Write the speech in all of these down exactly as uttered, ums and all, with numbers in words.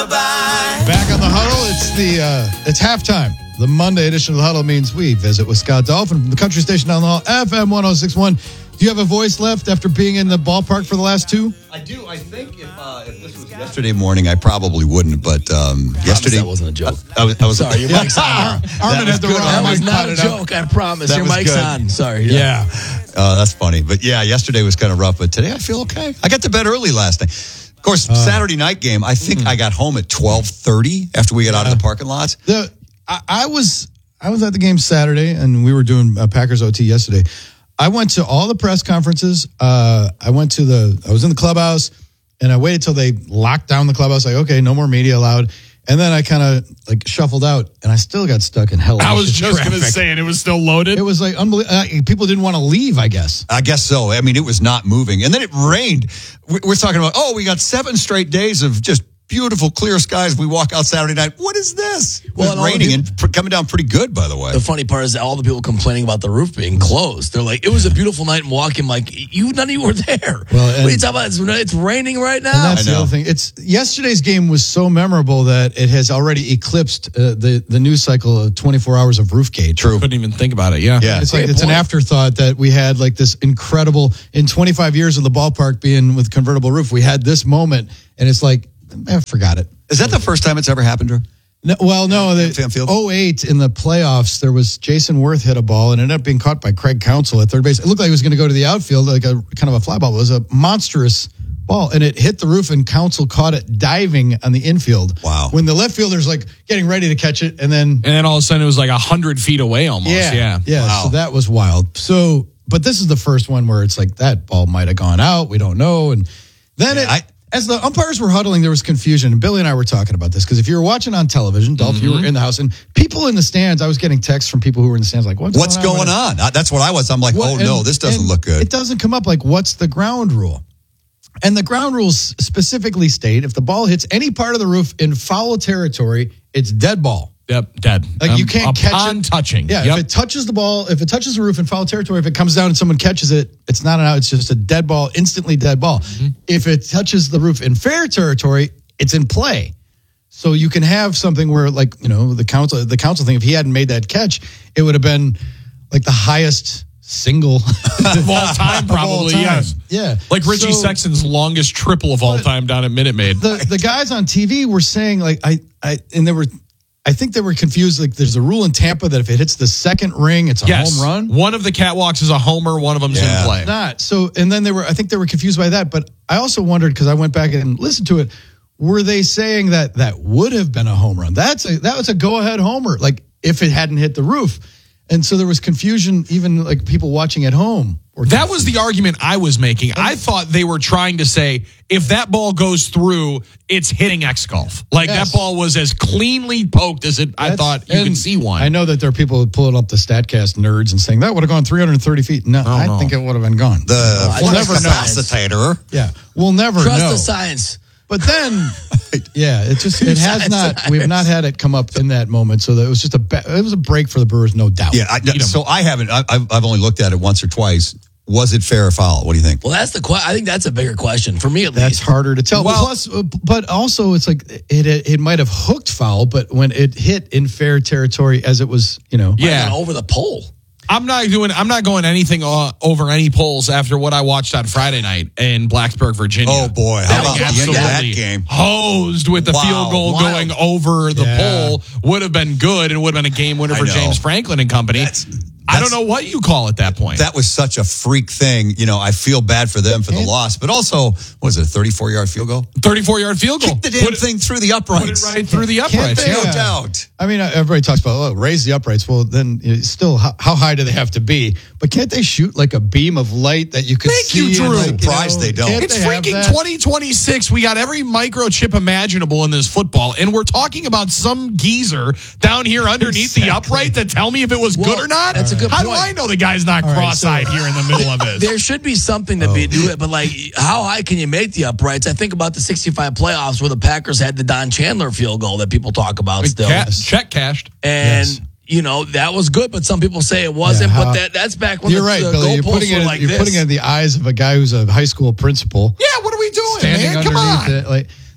Back on the Huddle, it's the uh, it's halftime. The Monday edition of the Huddle means we visit with Scott Dolphin from the country station down the hall, F M one oh six point one. Do you have a voice left after being in the ballpark for the last two? I do. I think if uh, if this was yesterday morning, I probably wouldn't. But um, yesterday that wasn't a joke. I, I was. I was Sorry, your mic's on. Armin had the wrong That was mic. not a Cut it out. joke. I promise. That Your was mic's good. on. Sorry. Yeah. Uh, that's funny. But yeah, yesterday was kind of rough. But today I feel okay. I got to bed early last night. Of course, uh, Saturday night game. I think mm. I got home at twelve thirty after we got yeah. out of the parking lots. The I, I was I was at the game Saturday, and we were doing uh, Packers O T yesterday. I went to all the press conferences. Uh, I went to the. I was in the clubhouse, and I waited till they locked down the clubhouse. Like, okay, no more media allowed. And then I kind of like shuffled out, and I still got stuck in hell. I was just going to say, and it was still loaded. It was like unbelievable. Uh, people didn't want to leave, I guess. I guess so. I mean, it was not moving. And then it rained. We're talking about, oh, we got seven straight days of just beautiful, clear skies. We walk out Saturday night. What is this? Well, it's raining and pr- coming down pretty good, by the way. The funny part is that all the people complaining about the roof being closed. They're like, it was a beautiful night in Milwaukee. I'm like, you, none of you were there. Well, what are you talking about? It's, it's raining right now. And that's the other thing. It's yesterday's game was so memorable that it has already eclipsed uh, the the news cycle of twenty-four hours of roof gauge. True. Couldn't even think about it. Yeah. Yeah. It's like it's point. An afterthought that we had like this incredible in twenty-five years of the ballpark being with convertible roof. We had this moment, and it's like I forgot it. Is that the first time it's ever happened, Drew? No, well, no. The oh eight in the playoffs, there was Jason Worth hit a ball and it ended up being caught by Craig Counsell at third base. It looked like it was going to go to the outfield, like a kind of a fly ball. It was a monstrous ball, and it hit the roof, and Counsell caught it diving on the infield. Wow. When the left fielder's like getting ready to catch it, and then... And then all of a sudden it was like one hundred feet away almost. Yeah. Yeah. Yeah, wow. So that was wild. So, but this is the first one where it's like that ball might have gone out. We don't know. And then yeah, it... I, As the umpires were huddling, there was confusion. And Billy and I were talking about this because if you were watching on television, Dolph, mm-hmm. you were in the house, and people in the stands, I was getting texts from people who were in the stands like, what's, what's going on? Going on? That's what I was. I'm like, what, oh, and, no, this doesn't look good. It doesn't come up like, what's the ground rule? And the ground rules specifically state if the ball hits any part of the roof in foul territory, it's dead ball. Yep, dead. Like um, you can't catch it. touching. Yeah, yep. if it touches the ball, if it touches the roof in foul territory, if it comes down and someone catches it, it's not an out. It's just a dead ball, instantly dead ball. Mm-hmm. If it touches the roof in fair territory, it's in play. So you can have something where, like, you know, the council, the council thing, if he hadn't made that catch, it would have been like the highest single of all time, probably. All time. Yes. Yeah. Like Richie so, Sexton's longest triple of all time down at Minute Maid. The the guys on T V were saying, like, I, I, and they were, I think they were confused. Like, there's a rule in Tampa that if it hits the second ring, it's a yes. home run. One of the catwalks is a homer. One of them's yeah. in play. It's not. So, and then they were, I think they were confused by that. But I also wondered, because I went back and listened to it, were they saying that that would have been a home run? That's a, that was a go-ahead homer, like if it hadn't hit the roof. And so there was confusion, even like people watching at home. That was the argument I was making. I thought they were trying to say, if that ball goes through, it's hitting X-Golf. Like, yes. that ball was as cleanly poked as it. That's, I thought you could see one. I know that there are people pulling up the StatCast nerds and saying, that would have gone three hundred thirty feet. No, oh, I no. think it would have been gone. The uh, we'll never capacitator. Yeah, we'll never Trust know. the science. But then, yeah, it just it has not. We've not had it come up in that moment, so that it was just a it was a break for the Brewers, no doubt. Yeah, I, so I haven't. I, I've only looked at it once or twice. Was it fair or foul? What do you think? Well, that's the question. I think that's a bigger question for me. At that's least that's harder to tell. Well, plus, but also it's like it it, it might have hooked foul, but when it hit in fair territory, as it was, you know, yeah, over the pole. I'm not doing. I'm not going anything uh, over any polls after what I watched on Friday night in Blacksburg, Virginia. Oh boy, how about the end of that game? Hosed with the wow, field goal wild. going over the yeah. pole would have been good and would have been a game winner for James Franklin and company. That's, I don't know what you call at that point. That was such a freak thing. You know, I feel bad for them for the loss, but also, what was it, a thirty-four yard field goal? thirty-four yard field goal. Kick the damn put thing it, through the uprights. Put it right through the uprights. No yeah. doubt. I mean, everybody talks about, oh, raise the uprights. Well, then you know, still, how, how high do they have to be? But can't they shoot like a beam of light that you could Thank see? You, Drew. Like, Surprised you know, they don't. It's freaking twenty twenty-six. We got every microchip imaginable in this football, and we're talking about some geezer down here underneath exactly. the upright to tell me if it was well, good or not? That's a good How point. do I know the guy's not All cross-eyed right, so, here in the middle of it? There should be something to oh. be do it, but like, how high can you make the uprights? I think about the sixty-five playoffs where the Packers had the Don Chandler field goal that people talk about still. Ca- check cashed. And yes. you know, that was good, but some people say it wasn't. Yeah, how, but that that's back when you're the, right, the Billy. You're putting it. Like you're this. putting it in the eyes of a guy who's a high school principal. Yeah, what are we doing, standing man? Come on. It, like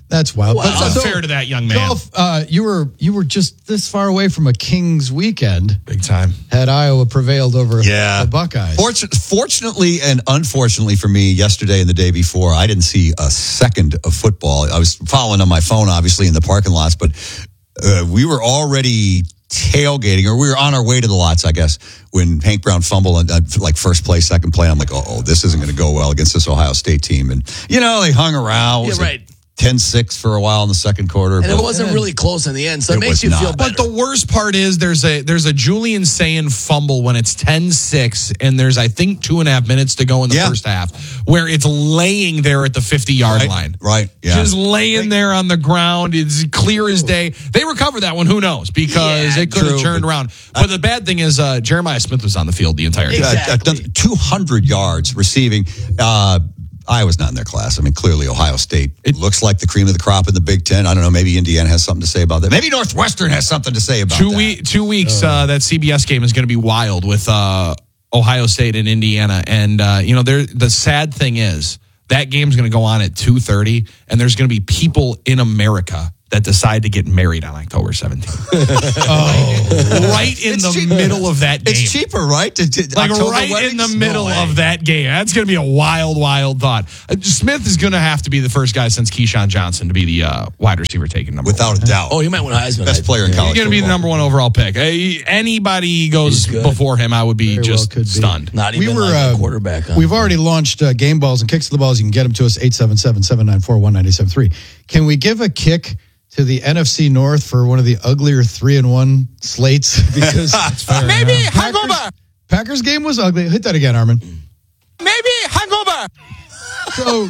That's wild. Well, but that's unfair to that young man. Golf, uh, you were you were just this far away from a Kings weekend. Big time. Had Iowa prevailed over yeah. the Buckeyes. Fortun- fortunately and unfortunately for me, yesterday and the day before, I didn't see a second of football. I was following on my phone, obviously, in the parking lots, but uh, we were already tailgating, or we were on our way to the lots, I guess, when Hank Brown fumbled and uh, like first play, second play. I'm like, oh, this isn't going to go well against this Ohio State team. And, you know, they hung around. Yeah, right. ten six for a while in the second quarter. And but, it wasn't really close in the end, so it, It makes was you not. feel better. But the worst part is there's a there's a Julian Sayin fumble when it's ten six and there's, I think, two and a half minutes to go in the Yeah. first half where it's laying there at the fifty-yard right, line. Right, yeah. Just laying there on the ground. It's clear as day. They recovered that one. Who knows? Because Yeah, it could have true, turned but- around. But the bad thing is uh, Jeremiah Smith was on the field the entire time. Exactly. Uh, uh, two hundred yards receiving. Uh, Iowa's not in their class. I mean, clearly Ohio State it looks like the cream of the crop in the Big Ten. I don't know. Maybe Indiana has something to say about that. Maybe Northwestern has something to say about Two, that. we- two weeks, uh, that C B S game is going to be wild with uh, Ohio State and Indiana. And, uh, you know, there. the sad thing is that game's going to go on at two thirty, and there's going to be people in America that decide to get married on October seventeenth. oh, right in It's the cheap. middle of that game. It's cheaper, right? To, to, Like October right weddings? in the No middle way. of that game. That's going to be a wild, wild thought. Uh, Smith is going to have to be the first guy since Keyshawn Johnson to be the uh, wide receiver taking number Without one. a doubt. Oh, you might win Heisman. Best player in Yeah. college. He's going to be the football. number one overall pick. Uh, anybody goes He's good. before him, I would be Very well just could be. stunned. Not We even were, like uh, a quarterback. Huh? We've already launched uh, game balls and kicks to the balls. You can get them to us, eight seven seven, seven nine four, one nine seven three. Can we give a kick to the N F C North for one of the uglier three and one slates? Because Maybe Packers, hangover. Packers game was ugly. Hit that again, Armin. Maybe hangover. So,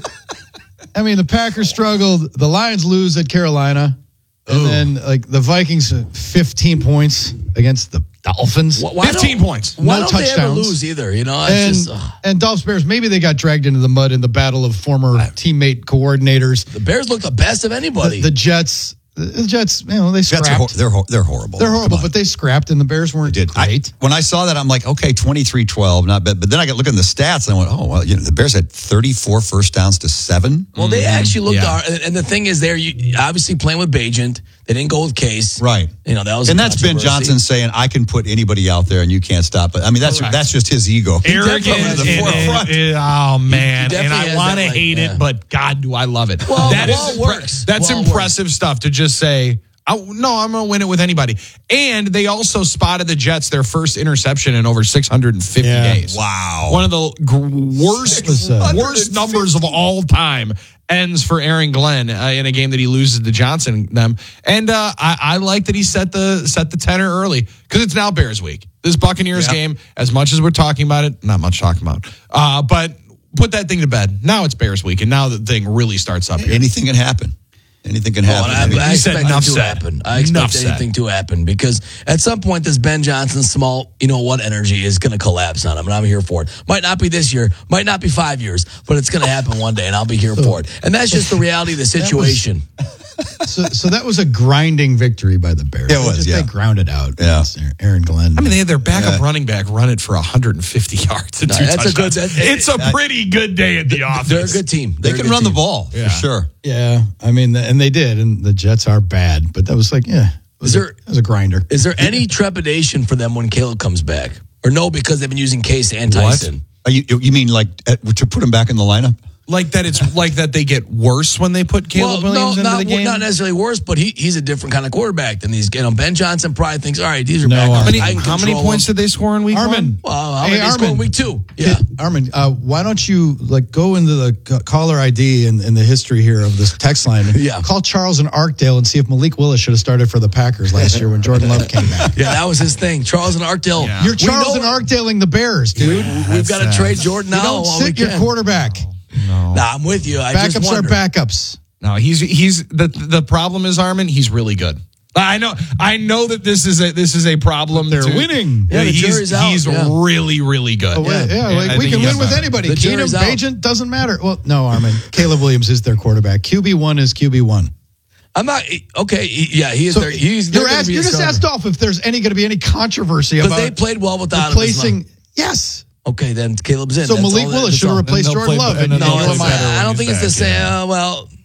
I mean, the Packers struggled. The Lions lose at Carolina. And then, like, the Vikings, uh, fifteen points against the Dolphins. Why- why fifteen don't- points. Why No don't they ever touchdowns. lose either? You know, it's And, just ugh. and Dolphins Bears, maybe they got dragged into the mud in the battle of former teammate coordinators. the Bears look the best of anybody. The, the Jets, the Jets, you know, they Jets are scrapped. hor- they're hor- they're horrible. They're horrible, Come on. but they scrapped, and the Bears weren't did. I, great. when I saw that, I'm like, okay, twenty-three twelve, not bad. But then I got looking at the stats, and I went, oh, well, you know, the Bears had thirty-four first downs to seven. well, they actually looked. Yeah. Our, and, and the thing is, they're you, obviously playing with Bajent. They didn't go with Case. Right. You know, that was And a that's Ben controversy. Johnson saying, I can put anybody out there and you can't stop it. I mean, that's Correct. that's just his ego. He Arrogant. definitely to the and- forefront. and- and- oh, man. He And definitely I has want to that, like, hate yeah. it, but God, do I love it. Well, That well, is it works. That's Well, it impressive stuff to just say, oh, no, I'm going to win it with anybody. And they also spotted the Jets their first interception in over six hundred fifty Yeah. days. Wow. One of the g- worst, Was, uh, worst numbers of all time ends for Aaron Glenn uh, in a game that he loses to Johnson. Them and uh, I, I like that he set the set the tenor early because it's now Bears week. This Buccaneers Yep. game, as much as we're talking about it, not much talking about, uh, but put that thing to bed. Now it's Bears week, and now the thing really starts up here. Anything can happen. Anything can Oh, happen. and I, I mean, I you said expect enough it to said. happen. I Enough expect said. anything to happen because at some point this Ben Johnson small, you know what, energy is going to collapse on him, and I'm here for it. Might not be this year, might not be five years, but it's going to happen one day, and I'll be here for it. And that's just the reality of the situation. So, so that was a grinding victory by the Bears. Yeah, it They was, just, yeah. They grounded out. Yeah. against Aaron Glenn. I mean, they had their backup Yeah. running back run it for one hundred fifty yards and No, two that's a good- touchdowns. that- it's a pretty good day at the office. They're a good team. they They're a can good run the team. ball Yeah. for sure. yeah, I mean, and they did, and the Jets are bad, but that was like, yeah, it was, Is a, there- it was a grinder. Is there any trepidation for them when Caleb comes back? Or no, because they've been using Case and Tyson? Are you, you mean like uh, to put him back in the lineup? Like that it's like that they get worse when they put Caleb Well, Williams no, into not, the game? not necessarily worse, but he, he's a different kind of quarterback than these. You know, Ben Johnson probably thinks, all right, these are No, backups. uh, how many, I can how many control points them. did they score in week Armin. one? Well, how Hey, many they scored in Armin. week two? Yeah. Armin, uh, why don't you like go into the c- caller I D and, and the history here of this text line? And Yeah. Call Charles in Arkdale and see if Malik Willis should have started for the Packers last year when Jordan Love came back. Yeah, that was his thing. Charles and Arkdale. Yeah. You're We Charles know and it. Arkdaling the Bears, dude. We've got to That's, uh, trade Jordan You now don't while we sit your can. quarterback. Nah, I'm with you. I just Backups are wonder. backups. No, he's he's the the problem is Armin. He's really good. I know I know that this is a this is a problem. They're to- winning. Yeah, the he's jury's out, he's yeah. really really good. Oh, yeah, yeah, And like, I we think can he win has with a- anybody. The Keenum, jury's out. Bajent, doesn't matter. Well, no, Armin. Caleb Williams is their quarterback. Q B one is Q B one. I'm not okay. he- Yeah, he is. So there. He's. they're you're, gonna asked, be a you're just starter. asked Dolph if there's any going to be any controversy because about they played well without him. It's replacing. not- Yes. Okay, then Caleb's in. So That's Malik all that- Willis that's should have all. replaced And they'll Jordan play- Love. and And then No, they'll Neil play it's- better Meyer. when I don't he's think it's the back, same. yeah. Uh, well,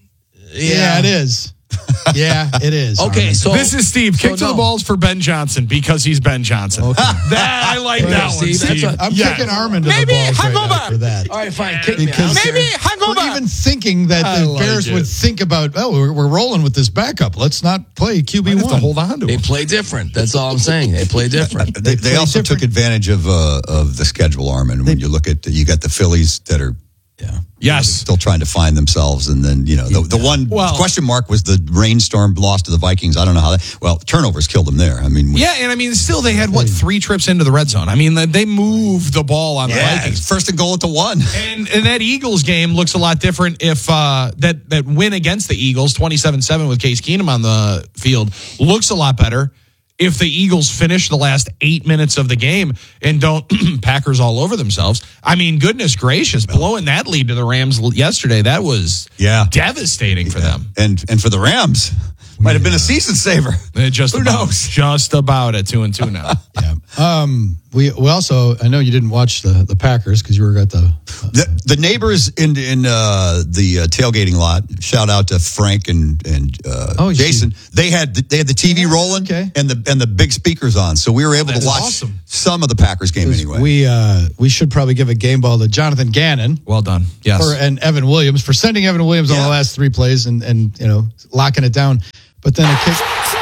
Yeah, it is. Yeah, it is. Okay, Armin. so This is Steve. so Kick to no. the balls for Ben Johnson because he's Ben Johnson. Okay. That I like Right, that one, Steve, that's Steve. what- I'm Yes. kicking Armin to Maybe the balls right hungover. now for that. All right, fine. Kick me. I Because don't care. Maybe for hungover. even thinking that I the like Bears it. would think about, oh, we're, we're rolling with this backup. Let's not play Q B We have to one. hold on to They him. play different. That's all I'm saying. They play different. They, they play also different. took advantage of uh, of the schedule, Armin. When you look at you got the Phillies that are Yeah. Yes. still trying to find themselves, and then you know the, the one Well- question mark was the rainstorm loss to the Vikings. I don't know how that. Well, turnovers killed them there. I mean, we- Yeah, and I mean, still they had what three trips into the red zone. I mean, they moved the ball on the yeah, Vikings. first and goal at the one. And, and that Eagles game looks a lot different if uh, that that win against the Eagles, twenty-seven seven with Case Keenum on the field, looks a lot better if the Eagles finish the last eight minutes of the game and don't Packers all over themselves. I mean, goodness gracious, blowing that lead to the Rams yesterday, that was Yeah. devastating for them. And and for the Rams, might have been a season saver. It just Who about, knows? Just about at two and two now. Yeah. Um, we we also, I know you didn't watch the, the Packers because you were at the. The, the neighbors in in uh, the uh, tailgating lot. Shout out to Frank and and uh, Oh, you Jason. They had the, they had the T V rolling okay. and the and the big speakers on, so we were able That to is watch awesome. some of the Packers game anyway. We uh, we should probably give a game ball to Jonathan Gannon Well done. Yes. for, and Evan Williams for sending Evan Williams on Yeah. the last three plays and, and you know locking it down. But then a kick.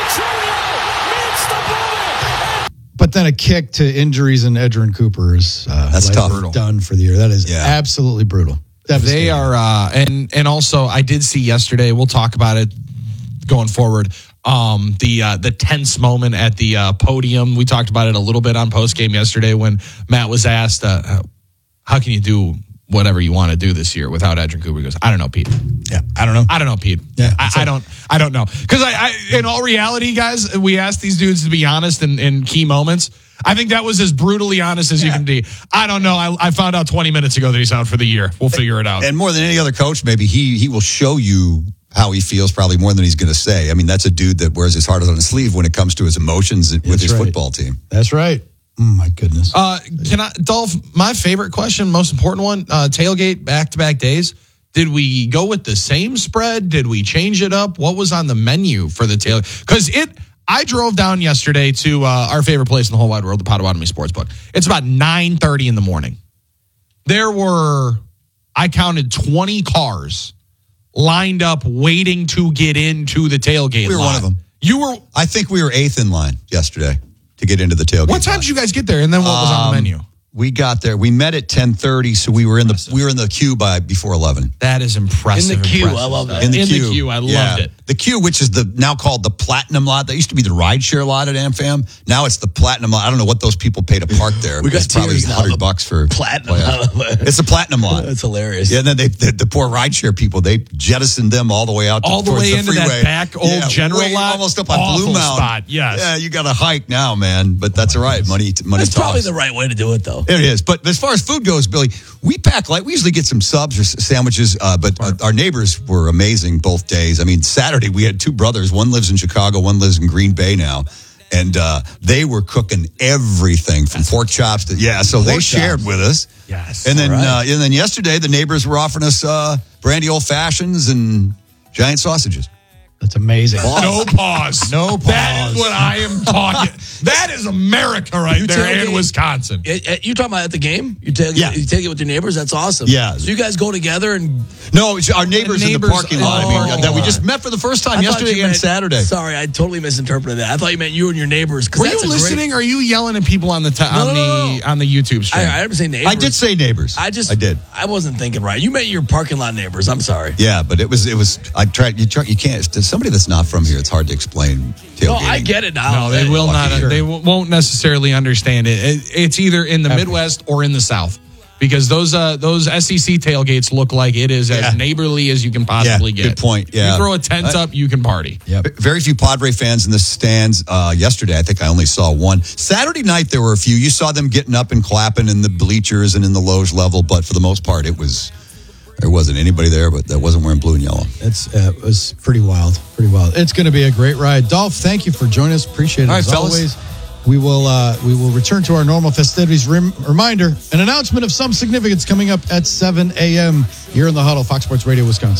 But then a kick to injuries and Edgerrin Cooper is uh, That's life tough. is done for the year. That is Yeah. absolutely brutal. Devastating. They are, uh, and and also I did see yesterday. We'll talk about it going forward. Um, the uh, the tense moment at the uh, podium. We talked about it a little bit on post game yesterday when Matt was asked, uh, "How can you do whatever you want to do this year without Edgerrin Cooper?" He goes, "I don't know, Pete. Yeah, I don't know. I don't know, Pete. Yeah, I, I don't. I don't know. Because I, I, in all reality, guys, we asked these dudes to be honest in, in key moments. I think that was as brutally honest as you can be. I don't know. I, I found out twenty minutes ago that he's out for the year. We'll figure it out. And more than any other coach, maybe he he will show you how he feels probably more than he's going to say. I mean, that's a dude that wears his heart on his sleeve when it comes to his emotions with That's his right. football team. That's right. Oh, my goodness. Uh, can I, Dolph? My favorite question, most important one: uh, tailgate back to back days. Did we go with the same spread? Did we change it up? What was on the menu for the tailgate? Because it, I drove down yesterday to uh, our favorite place in the whole wide world, the Potawatomi Sportsbook. It's about nine thirty in the morning. There were, I counted twenty cars lined up waiting to get into the tailgate. We were lot. one of them. You were. I think we were eighth in line yesterday to get into the tailgate. What time line. did you guys get there? And then what was on the Um, menu? We got there. We met at ten thirty, so we were in the we were in the queue by before eleven. That is impressive. In the queue, impressive. I love that. In the in queue, the queue, I Yeah. loved it. The queue, which is the now called the Platinum Lot. That used to be the rideshare lot at AmFam. Now it's the Platinum Lot. I don't know what those people pay to park there. We but got it's probably tiers now, hundred the bucks for Platinum. playoff. It's the Platinum Lot. That's hilarious. Yeah, and then they the, the poor rideshare people they jettisoned them all the way out to, All the towards way into that freeway. back old Yeah, general way lot? almost up on Awful Blue Mountain spot, yes. Yeah, you got to hike now, man. But that's all right. Money, money That's probably talks. the right way to do it, though. It is. But as far as food goes, Billy, we pack light. We usually get some subs or s- sandwiches, uh, but uh, our neighbors were amazing both days. I mean, Saturday we had two brothers. One lives in Chicago, one lives in Green Bay now. And uh, they were cooking everything from pork chops to, yeah, so they Pork shared chops. with us. Yes. And then, All right. uh, and then yesterday, the neighbors were offering us uh, brandy old fashions and giant sausages. That's amazing. No pause. No That pause. is what I am talking. That is America right You there tailgate- in Wisconsin. Eh, eh, You talking about at the game? You take Yeah. you take it with your neighbors. That's awesome. Yeah. So you guys go together and No, it's our neighbors, in the neighbors parking in lot. the I mean, parking that we lot. just met for the first time I thought yesterday you and meant- Saturday. Sorry, I totally misinterpreted that. I thought you meant you and your neighbors. 'cause Were that's you a great- listening? Or are you yelling at people on the t- on no, no, the on the YouTube stream? I, I didn't say neighbors. I did say neighbors. I just I did. I wasn't thinking right. You meant your parking lot neighbors. I'm sorry. Yeah, but it was it was. I tried. You try, you can't. To somebody that's not from here, it's hard to explain tailgating. No, I get it now. no, they Eh, will lucky. not. Sure. They w- won't necessarily understand it. it. It's either in the Midwest or in the South, because those uh, those S E C tailgates look like it is as Yeah. neighborly as you can possibly Yeah, get. good point. Yeah. You throw a tent Uh, up, you can party. Yep. Very few Padre fans in the stands. Uh, yesterday, I think I only saw one. Saturday night, there were a few. You saw them getting up and clapping in the bleachers and in the loge level, but for the most part, it was there wasn't anybody there, but that wasn't wearing blue and yellow. It's uh, it was pretty wild, pretty wild. It's going to be a great ride. Dolph, thank you for joining us. Appreciate it All right, as fellas. always. We will uh, we will return to our normal festivities. Rem- reminder: an announcement of some significance coming up at seven a.m. here in the Huddle, Fox Sports Radio, Wisconsin.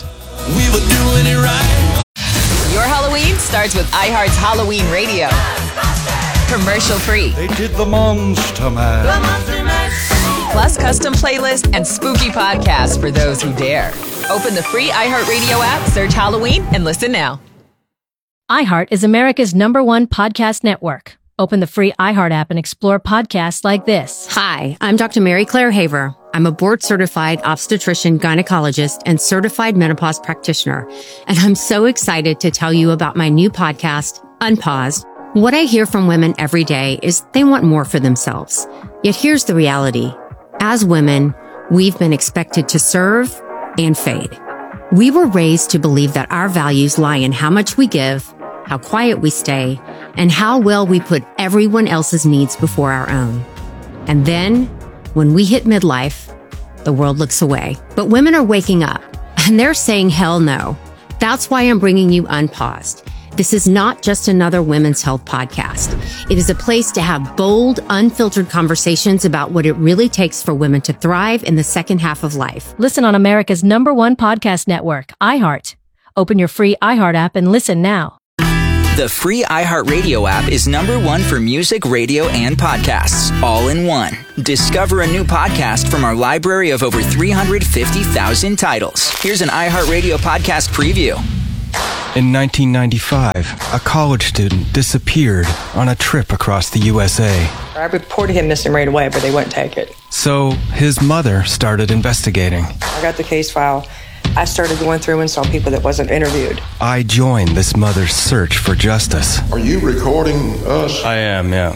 we were doing it right. Your Halloween starts with iHeart's Halloween Radio. Commercial free. They did the Monster Mash. The Monster Mash. Plus custom playlists and spooky podcasts for those who dare. Open the free iHeartRadio app, search Halloween, and listen now. iHeart is America's number one podcast network. Open the free iHeart app and explore podcasts like this. Hi, I'm Doctor Mary Claire Haver. I'm a board-certified obstetrician gynecologist and certified menopause practitioner. And I'm so excited to tell you about my new podcast, Unpaused. What I hear from women every day is they want more for themselves. Yet here's the reality. As women, we've been expected to serve and fade. We were raised to believe that our values lie in how much we give, how quiet we stay, and how well we put everyone else's needs before our own. And then, when we hit midlife, the world looks away. But women are waking up, and they're saying hell no. That's why I'm bringing you Unpaused. This is not just another women's health podcast. It is a place to have bold, unfiltered conversations about what it really takes for women to thrive in the second half of life. Listen on America's number one podcast network, iHeart. Open your free iHeart app and listen now. The free iHeartRadio app is number one for music, radio, and podcasts, all in one. Discover a new podcast from our library of over three hundred fifty thousand titles. Here's an iHeartRadio podcast preview. In nineteen ninety-five, a college student disappeared on a trip across the U S A. I reported him missing right away, but they wouldn't take it. So his mother started investigating. I got the case file. I started going through and saw people that wasn't interviewed. I joined this mother's search for justice. Are you recording us? I am, yeah.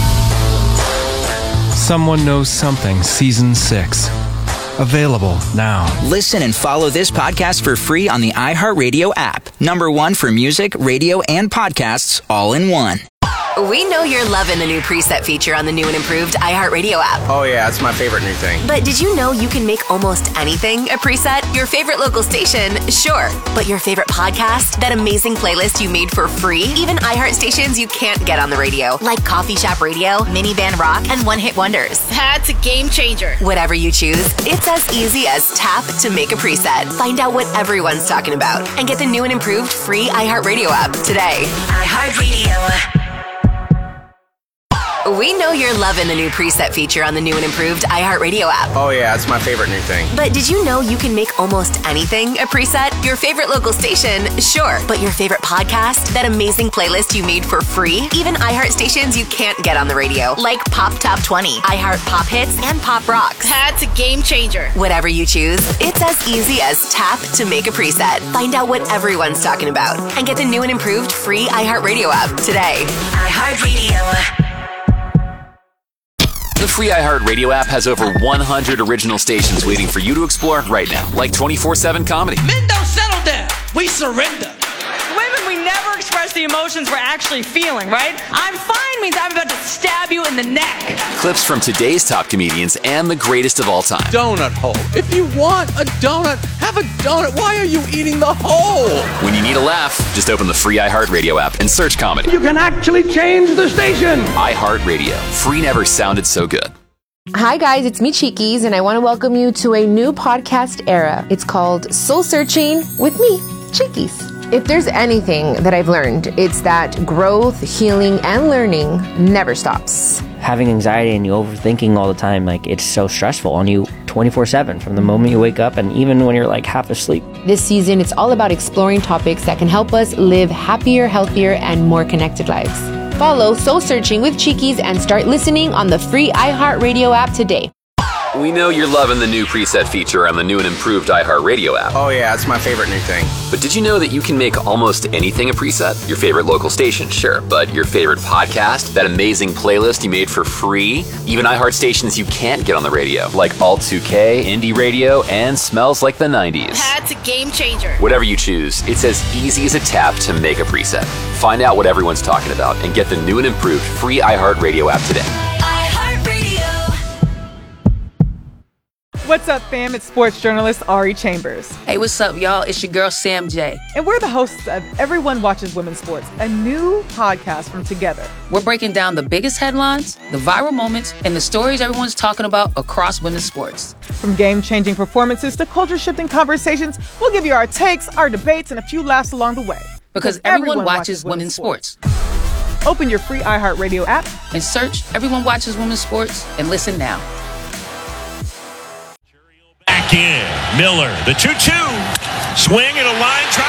Someone Knows Something, Season six. Available now. Listen and follow this podcast for free on the iHeartRadio app. Number one for music, radio, and podcasts, all in one. We know you're loving the new preset feature on the new and improved iHeartRadio app. Oh yeah, it's my favorite new thing. But did you know you can make almost anything a preset? Your favorite local station, sure. But your favorite podcast? That amazing playlist you made for free? Even iHeart stations you can't get on the radio, like Coffee Shop Radio, Minivan Rock, and One Hit Wonders. That's a game changer. Whatever you choose, it's as easy as tap to make a preset. Find out what everyone's talking about and get the new and improved free iHeartRadio app today. iHeartRadio. We know you're loving the new preset feature on the new and improved iHeartRadio app. Oh yeah, it's my favorite new thing. But did you know you can make almost anything a preset? Your favorite local station, sure. But your favorite podcast? That amazing playlist you made for free? Even iHeart stations you can't get on the radio, like Pop Top twenty, iHeart Pop Hits, and Pop Rocks. That's a game changer. Whatever you choose, it's as easy as tap to make a preset. Find out what everyone's talking about and get the new and improved free iHeartRadio app today. iHeartRadio. The free iHeartRadio app has over one hundred original stations waiting for you to explore right now, like twenty-four seven comedy. Men don't settle down. We surrender. Women, we never express the emotions we're actually feeling, right? I'm fine means I'm about to stab you in the neck. Clips from today's top comedians and the greatest of all time. Donut hole. If you want a donut, have a donut. Why are you eating the hole? When you need a laugh, just open the free iHeartRadio app and search comedy. You can actually change the station. iHeartRadio. Free never sounded so good. Hi guys, it's me Cheekies, and I want to welcome you to a new podcast era. It's called Soul Searching with me, Cheekies. If there's anything that I've learned, it's that growth, healing, and learning never stops. Having anxiety and you overthinking all the time, like it's so stressful on you twenty-four seven from the moment you wake up and even when you're like half asleep. This season, it's all about exploring topics that can help us live happier, healthier, and more connected lives. Follow Soul Searching with Cheekies and start listening on the free iHeartRadio app today. We know you're loving the new preset feature on the new and improved iHeartRadio app. Oh yeah, it's my favorite new thing. But did you know that you can make almost anything a preset? Your favorite local station, sure. But your favorite podcast? That amazing playlist you made for free? Even iHeart stations you can't get on the radio, like Alt two K, Indie Radio, and Smells Like the nineties. That's a game changer. Whatever you choose, it's as easy as a tap to make a preset. Find out what everyone's talking about and get the new and improved free iHeartRadio app today. What's up, fam? It's sports journalist Ari Chambers. Hey, what's up, y'all? It's your girl, Sam J. And we're the hosts of Everyone Watches Women's Sports, a new podcast from Together. We're breaking down the biggest headlines, the viral moments, and the stories everyone's talking about across women's sports. From game-changing performances to culture-shifting conversations, we'll give you our takes, our debates, and a few laughs along the way. Because everyone, everyone watches, watches women's sports. sports. Open your free iHeartRadio app and search Everyone Watches Women's Sports and listen now. Back in. Miller, the two two. Swing and a line drive.